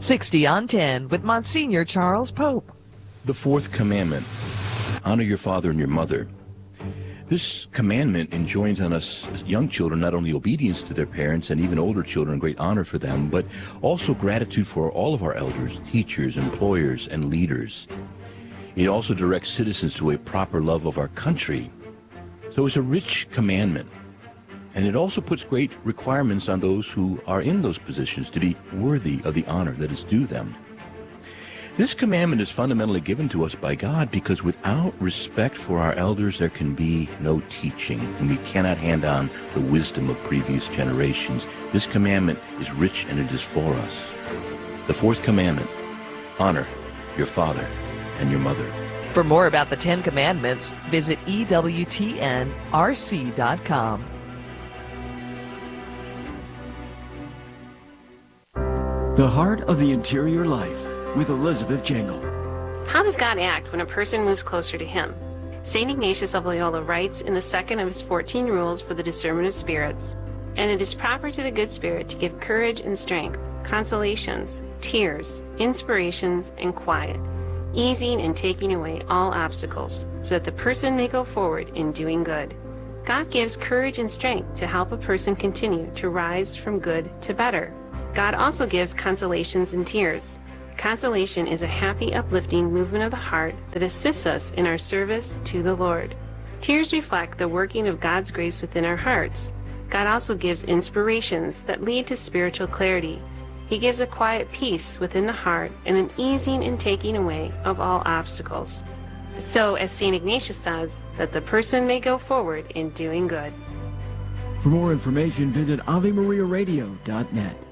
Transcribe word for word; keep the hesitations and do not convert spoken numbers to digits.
sixty on ten with Monsignor Charles Pope. The fourth commandment, honor your father and your mother. This commandment enjoins on us as young children not only obedience to their parents and even older children, great honor for them, but also gratitude for all of our elders, teachers, employers, and leaders. It also directs citizens to a proper love of our country. So it's a rich commandment. And it also puts great requirements on those who are in those positions to be worthy of the honor that is due them. This commandment is fundamentally given to us by God because without respect for our elders, there can be no teaching, and we cannot hand on the wisdom of previous generations. This commandment is rich and it is for us. The fourth commandment, honor your father and your mother. For more about the Ten Commandments, visit E W T N R C dot com. The Heart of the Interior Life with Elizabeth Jangle. How does God act when a person moves closer to Him? Saint Ignatius of Loyola writes in the second of his fourteen rules for the discernment of spirits, "And it is proper to the good spirit to give courage and strength, consolations, tears, inspirations, and quiet, easing and taking away all obstacles, so that the person may go forward in doing good." God gives courage and strength to help a person continue to rise from good to better. God also gives consolations and tears. Consolation is a happy, uplifting movement of the heart that assists us in our service to the Lord. Tears reflect the working of God's grace within our hearts. God also gives inspirations that lead to spiritual clarity. He gives a quiet peace within the heart and an easing and taking away of all obstacles. So, as Saint Ignatius says, that the person may go forward in doing good. For more information, visit Ave Maria Radio dot net.